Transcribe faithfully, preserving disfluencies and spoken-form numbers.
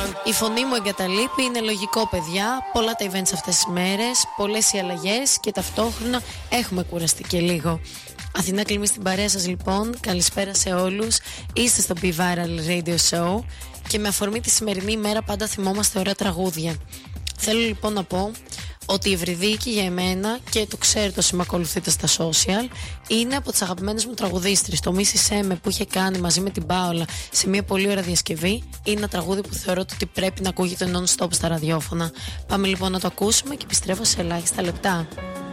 Η φωνή μου εγκαταλείπει, είναι λογικό παιδιά. Πολλά τα events αυτές τις μέρες, πολλές οι αλλαγές και ταυτόχρονα έχουμε κουραστεί και λίγο. Αθηνά Κλιμή στην παρέα σας λοιπόν. Καλησπέρα σε όλους. Είστε στο Be Viral Radio Show και με αφορμή τη σημερινή ημέρα πάντα θυμόμαστε ωραία τραγούδια. Θέλω λοιπόν να πω ότι η Ευρυδίκη για εμένα, και το ξέρετε όσοι με ακολουθείτε στα social, είναι από τις αγαπημένες μου τραγουδίστρες. Το Μίσησέ με που είχε κάνει μαζί με την Πάολα σε μια πολύ ωραία διασκευή είναι ένα τραγούδι που θεωρώ ότι πρέπει να ακούγεται non-stop στα ραδιόφωνα. Πάμε λοιπόν να το ακούσουμε και επιστρέφω σε ελάχιστα λεπτά.